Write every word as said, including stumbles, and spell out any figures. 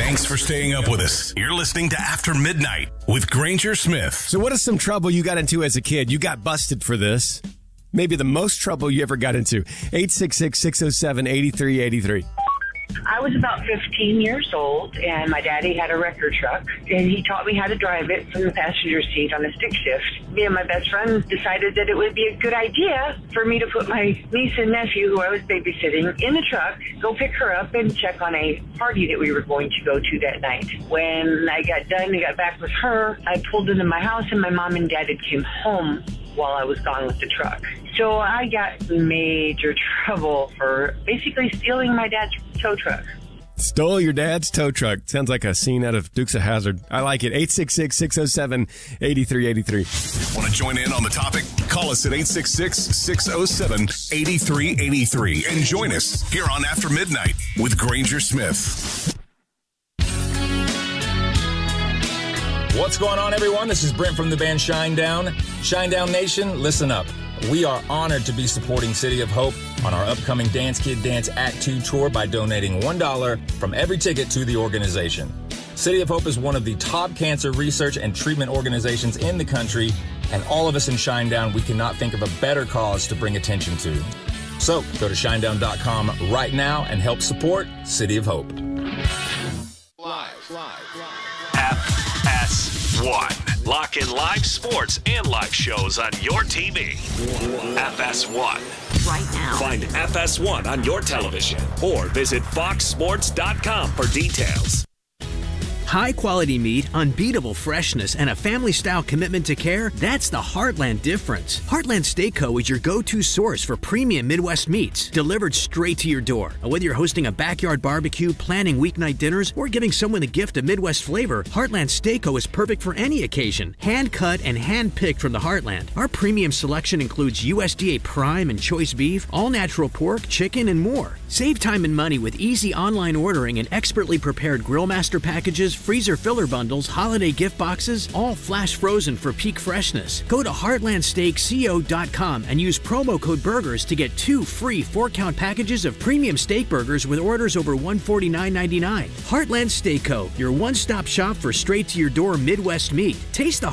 Thanks for staying up with us. You're listening to After Midnight with Granger Smith. So what is some trouble you got into as a kid? You got busted for this. Maybe the most trouble you ever got into. eight six six, six oh seven, eight three eight three. I was about fifteen years old, and my daddy had a record truck, and he taught me how to drive it from the passenger seat on a stick shift. Me and my best friend decided that it would be a good idea for me to put my niece and nephew, who I was babysitting, in the truck, go pick her up, and check on a party that we were going to go to that night. When I got done and got back with her, I pulled into my house, and my mom and dad had came home while I was gone with the truck. So I got major trouble for basically stealing my dad's tow truck. Stole your dad's tow truck. Sounds like a scene out of Dukes of Hazzard. I like it. eight six six, six oh seven, eight three eight three. Want to join in on the topic? Call us at eight six six, six oh seven, eight three eight three and join us here on After Midnight with Granger Smith. What's going on, everyone? This is Brent from the band Shinedown. Shinedown Nation, listen up. We are honored to be supporting City of Hope on our upcoming Dance Kid Dance Act two tour by donating one dollar from every ticket to the organization. City of Hope is one of the top cancer research and treatment organizations in the country, and all of us in Shinedown, we cannot think of a better cause to bring attention to. So go to shinedown dot com right now and help support City of Hope. Live, live, live. F S one. Lock in live sports and live shows on your T V. F S one. Right now. Find F S one on your television or visit fox sports dot com for details. High-quality meat, unbeatable freshness, and a family-style commitment to care, that's the Heartland difference. Heartland Steak Co. is your go-to source for premium Midwest meats, delivered straight to your door. And whether you're hosting a backyard barbecue, planning weeknight dinners, or giving someone a gift of Midwest flavor, Heartland Steak Co. is perfect for any occasion. Hand-cut and hand-picked from the Heartland. Our premium selection includes U S D A prime and choice beef, all-natural pork, chicken, and more. Save time and money with easy online ordering and expertly prepared Grill Master packages, freezer filler bundles, holiday gift boxes, all flash frozen for peak freshness. Go to heartland steak co dot com and use promo code BURGERS to get two free four-count packages of premium steak burgers with orders over one hundred forty-nine ninety-nine. Heartland Steak Co., your one-stop shop for straight-to-your-door Midwest meat. Taste the